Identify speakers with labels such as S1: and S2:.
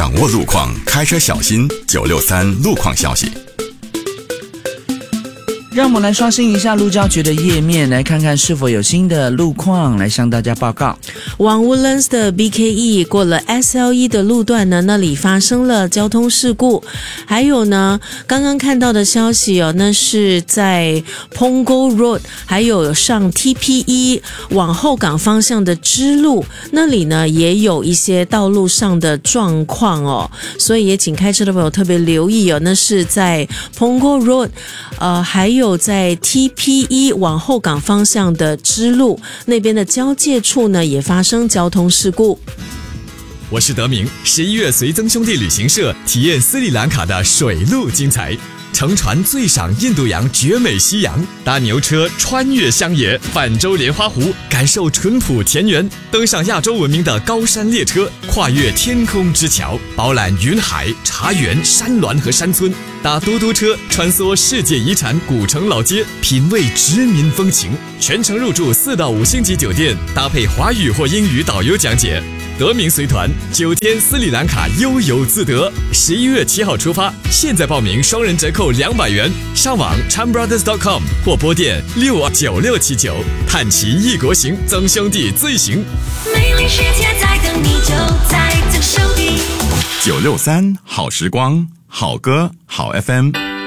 S1: 掌握路况，开车小心963路况消息。
S2: 让我们来刷新一下路交局的页面，来看看是否有新的路况来向大家报告。
S3: 往 Woodlands 的 BKE 过了 SLE 的路段呢，那里发生了交通事故。还有呢，刚刚看到的消息哦，那是在 Punggol Road 还有上 TPE 往后港方向的支路，那里呢也有一些道路上的状况哦，所以也请开车的朋友特别留意哦，那是在 Punggol Road还有在 TPE 往后港方向的支路那边的交界处呢，也发生交通事故。
S4: 我是德明，11月随曾兄弟旅行社体验斯里兰卡的水陆精彩，乘船醉赏印度洋绝美夕阳，搭牛车穿越乡野，泛舟莲花湖，感受淳朴田园，登上亚洲闻名的高山列车，跨越天空之桥，饱览云海、茶园、山峦和山村，搭嘟嘟车穿梭世界遗产古城老街，品味殖民风情，全程入住4到5星级酒店，搭配华语或英语导游讲解。德明随团9天斯里兰卡悠游自得，11月7号出发，现在报名双人折扣200元，上网 chanbrothers.com 或拨电629679，探奇异国行，曾兄弟最行。
S5: 美丽世界在等你，就在曾兄弟。
S1: 963好时光，好歌好 FM。